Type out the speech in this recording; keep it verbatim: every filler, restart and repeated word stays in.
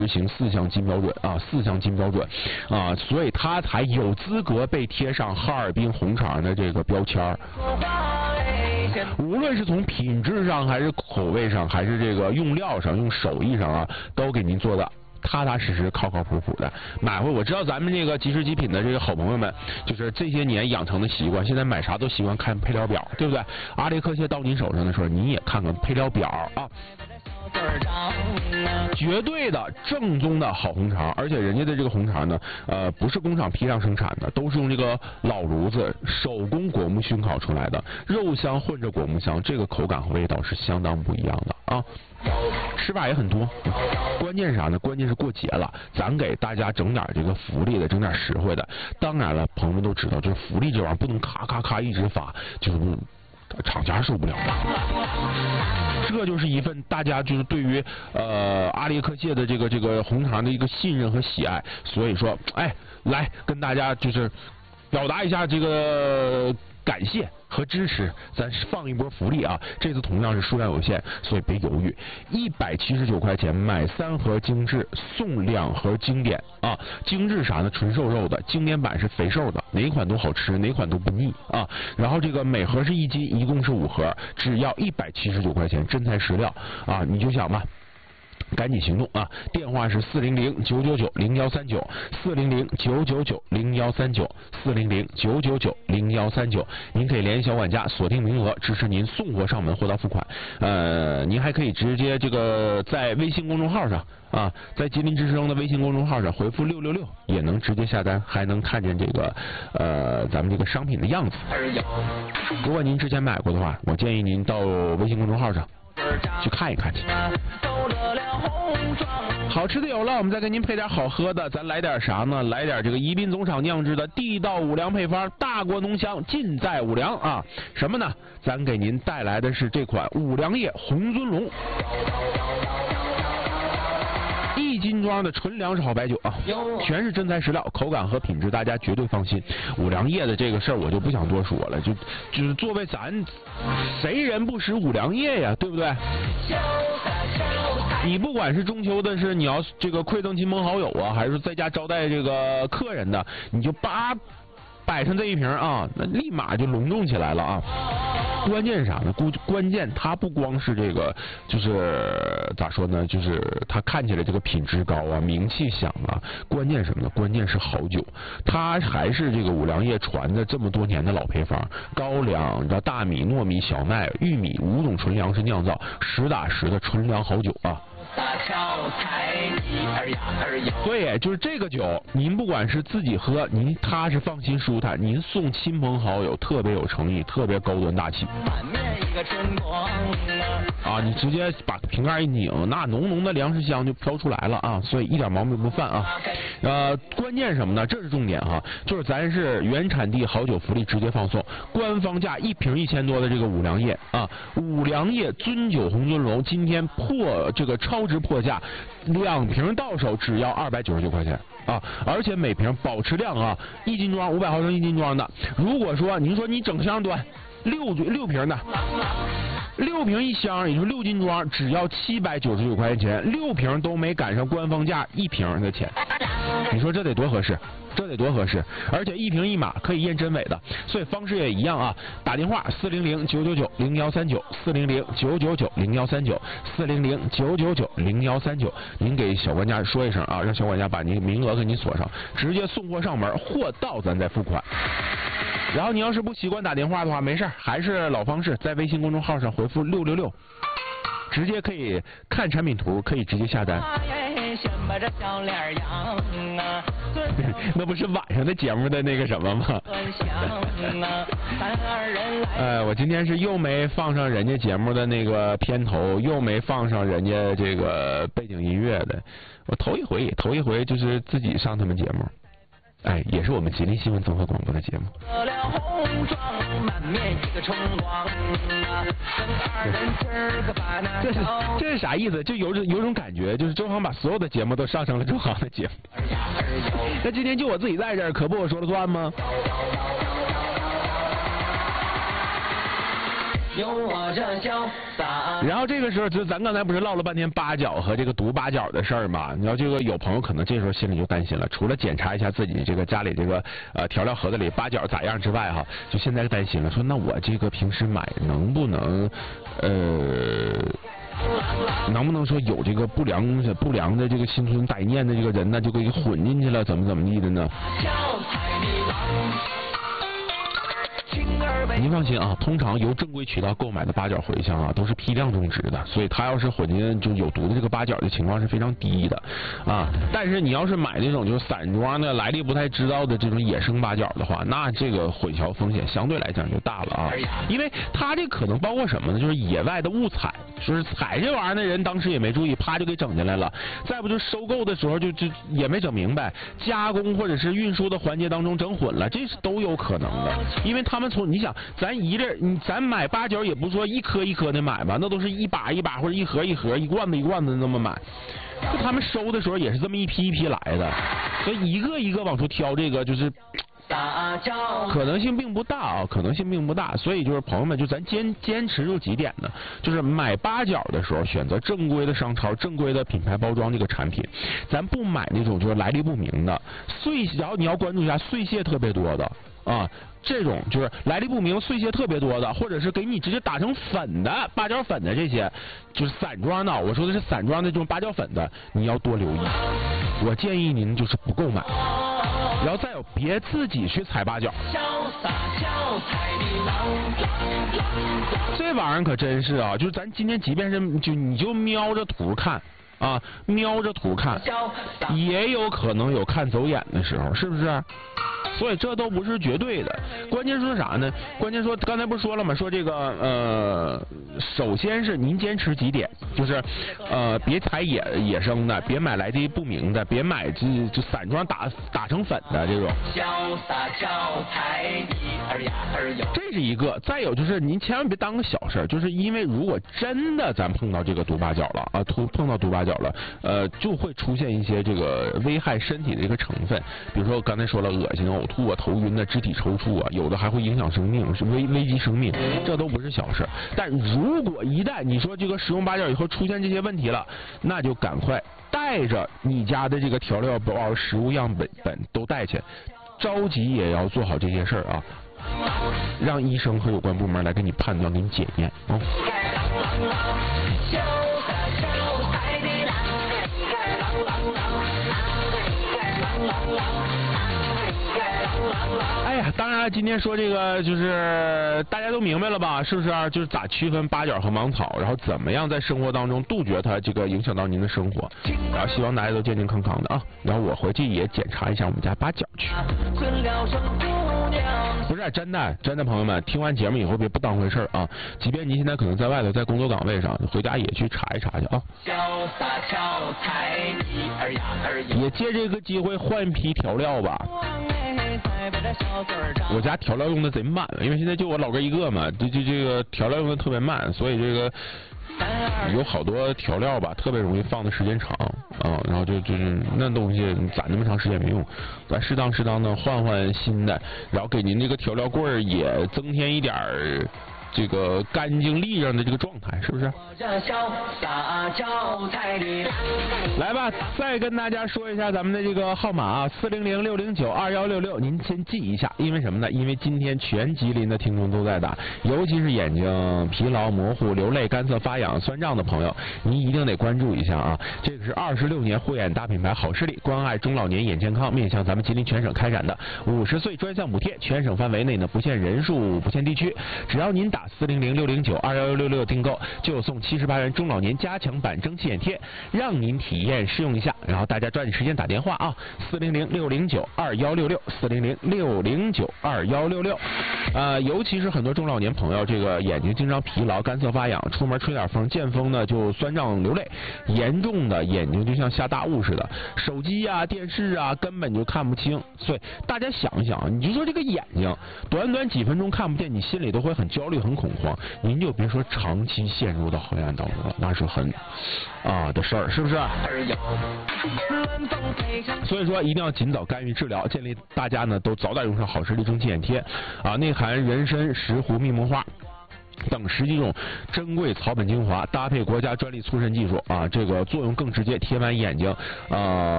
执行四项金标准啊，四项金标准啊，所以他才有资格被贴上哈尔滨红肠的这个标签儿。无论是从品质上，还是口味上，还是这个用料上、用手艺上啊，都给您做的踏踏实实、靠靠谱谱的。买回我知道咱们这个即食极品的这个好朋友们，就是这些年养成的习惯，现在买啥都习惯看配料表，对不对？阿列克蟹到您手上的时候，你也看看配料表啊。绝对的正宗的好红肠，而且人家的这个红肠呢，呃，不是工厂批量生产的，都是用这个老炉子手工果木熏烤出来的，肉香混着果木香，这个口感和味道是相当不一样的啊。吃法也很多，关键是啥呢？关键是过节了，咱给大家整点这个福利的，整点实惠的。当然了，朋友们都知道，就是福利这玩意儿不能咔咔咔一直发，就是厂家受不了。这就是一份大家就是对于呃阿列克蟹的这个这个红肠的一个信任和喜爱，所以说，哎，来跟大家就是表达一下这个感谢和支持，咱放一波福利啊！这次同样是数量有限，所以别犹豫，一百七十九块钱买三盒精致送两盒经典啊！精致啥呢？纯瘦肉的，经典版是肥瘦的，哪款都好吃，哪款都不腻啊！然后这个每盒是一斤，一共是五盒，只要一百七十九块钱，真材实料啊！你就想吧。赶紧行动啊！电话是四零零九九九零幺三九，四零零九九九零幺三九，四零零九九九零幺三九。您可以联系小管家锁定名额，支持您送货上门，货到付款。呃，您还可以直接这个在微信公众号上啊，在吉林之声的微信公众号上回复六六六，也能直接下单，还能看见这个呃咱们这个商品的样子。如果您之前买过的话，我建议您到微信公众号上去看一看去。好吃的有了，我们再给您配点好喝的，咱来点啥呢？来点这个宜宾总厂酿制的地道五粮配方，大锅浓香，尽在五粮啊！什么呢？咱给您带来的是这款五粮液红尊龙。一斤装的纯粮食好白酒啊，全是真材实料，口感和品质大家绝对放心。五粮液的这个事儿我就不想多说了，就就是作为咱谁人不食五粮液呀，对不对？你不管是中秋的是你要这个馈赠亲朋好友啊，还是在家招待这个客人的，你就叭摆上这一瓶啊，那立马就隆重起来了啊！关键是啥呢？关关键它不光是这个，就是咋说呢？就是它看起来这个品质高啊，名气响啊。关键什么呢？关键是好酒，它还是这个五粮液传的这么多年的老配方，高粱、大米、糯米、小麦、玉米五种纯粮食酿造，实打实的纯粮好酒啊。对，就是这个酒，您不管是自己喝，您踏实放心舒坦；您送亲朋好友，特别有诚意，特别高端大气。啊，你直接把瓶盖一拧，那浓浓的粮食香就飘出来了啊！所以一点毛病不犯啊。呃，关键什么呢？这是重点哈，就是咱是原产地好酒福利直接放送，官方价一瓶一千多的这个五粮液啊，五粮液尊酒红尊龙，今天破这个超值破价，两瓶到手只要二百九十九块钱啊！而且每瓶保持量啊，一斤装五百毫升一斤装的，如果说您说你整箱端六六瓶的。六瓶一箱，也就是六斤装，只要七百九十九块钱，六瓶都没赶上官方价一瓶的钱，你说这得多合适？这得多合适！而且一瓶一码可以验真伪的，所以方式也一样啊，打电话四零零九九九零幺三九，四零零九九九零幺三九，四零零九九九零幺三九，您给小管家说一声啊，让小管家把您名额给你锁上，直接送货上门，货到咱再付款。然后你要是不习惯打电话的话，没事，还是老方式，在微信公众号上回复六六六，直接可以看产品图，可以直接下单。那不是晚上的节目的那个什么吗？哎，我今天是又没放上人家节目的那个片头，又没放上人家这个背景音乐的，我头一回，头一回就是自己上他们节目。哎，也是我们吉林新闻综合广播的节目。这是这是啥意思？就有有种感觉，就是周航把所有的节目都上成了周航的节目。那今天就我自己在这儿，可不我说了算吗？ 有我这潇洒。 然后这个时候，就咱刚才不是唠了半天八角和这个毒八角的事儿嘛？你要这个有朋友可能这时候心里就担心了，除了检查一下自己这个家里这个呃调料盒子里八角咋样之外哈，就现在担心了，说那我这个平时买能不能呃。能不能说有这个不良不良的这个心存歹念的这个人呢，就给混进去了，怎么怎么地的呢？您放心啊，通常由正规渠道购买的八角茴香啊，都是批量种植的，所以它要是混进就有毒的这个八角的情况是非常低的啊。但是你要是买那种就是散装的、来历不太知道的这种野生八角的话，那这个混淆风险相对来讲就大了啊。因为它这可能包括什么呢？就是野外的误采，就是采这玩意儿的人当时也没注意，啪就给整进来了。再不就收购的时候就就也没整明白，加工或者是运输的环节当中整混了，这是都有可能的。因为他们从你想。咱一粒，你咱买八角也不说一颗一颗的买吧，那都是一把一把或者一盒一盒、一罐子一罐子那么买。就他们收的时候也是这么一批一批来的，所以一个一个往出挑，这个就是可能性并不大啊，可能性并不大。所以就是朋友们，就咱坚坚持住几点呢？就是买八角的时候选择正规的商超、正规的品牌包装这个产品，咱不买那种就是来历不明的碎，然后你要关注一下碎屑特别多的。啊，这种就是来历不明、碎屑特别多的，或者是给你直接打成粉的八角粉的这些，就是散装的。我说的是散装的这种八角粉的，你要多留意。我建议您就是不购买，然后再有别自己去采八角。这玩意儿可真是啊，就是咱今天即便是就你就瞄着图看。啊，瞄着图看，也有可能有看走眼的时候，是不是？所以这都不是绝对的。关键说啥呢？关键说刚才不是说了吗？说这个呃，首先是您坚持几点，就是呃，别采野野生的，别买来历不明的，别买这这散装打打成粉的这种。这是一个。再有就是您千万别当个小事，就是因为如果真的咱碰到这个毒八角了啊，突碰到毒八角了，呃，就会出现一些这个危害身体的一个成分，比如说我刚才说了恶心、呕吐啊、头晕的、肢体抽搐啊，有的还会影响生命，是危危及生命，这都不是小事。但如果一旦你说这个食用八角以后出现这些问题了，那就赶快带着你家的这个调料包、食物样本本都带去，着急也要做好这些事儿啊，让医生和有关部门来给你判断、给你检验啊。哎呀，当然了，今天说这个就是大家都明白了吧？是不是、啊？就是咋区分八角和芒草，然后怎么样在生活当中杜绝它这个影响到您的生活。然后希望大家都健健康康的啊！然后我回去也检查一下我们家八角去。不是真的，真的朋友们，听完节目以后别不当回事啊！即便您现在可能在外头在工作岗位上，回家也去查一查去啊。也借这个机会换一批调料吧。我家调料用的贼慢，因为现在就我老哥一个嘛，这这这个调料用的特别慢，所以这个有好多调料吧，特别容易放的时间长啊，然后就就是那东西攒那么长时间没用，咱适当适当的换换新的，然后给您这个调料柜儿也增添一点儿这个干净利刃的这个状态，是不是？来吧，再跟大家说一下咱们的这个号码啊，四零零六零九二幺六六，您先记一下，因为什么呢？因为今天全吉林的听众都在打，尤其是眼睛疲劳、模糊、流泪、干涩、发痒、酸胀的朋友，您一定得关注一下啊！这个是二十六年慧眼大品牌好视力关爱中老年眼健康，面向咱们吉林全省开展的五十岁专项补贴，全省范围内呢不限人数、不限地区，只要您打四零零六零九二幺六六订购，就有送七十八元中老年加强版蒸汽眼贴，让您体验试用一下。然后大家抓紧时间打电话啊，四零零六零九二幺六六，四零零六零九二幺六六。呃，尤其是很多中老年朋友，这个眼睛经常疲劳、干涩、发痒，出门吹点风，见风呢就酸胀流泪，严重的眼睛就像下大雾似的，手机啊、电视啊根本就看不清。所以大家想一想，你就说这个眼睛，短短几分钟看不见，你心里都会很焦虑、很恐慌。您就别说长期陷入到黑暗当中了，那是很啊的事儿，是不是？所以说一定要尽早干预治疗，建议大家呢都早点用上好视力蒸汽眼贴啊，内含人参、石斛、蜜木花。 等十几种珍贵草本精华，搭配国家专利粗渗技术啊，这个作用更直接，贴满眼睛啊。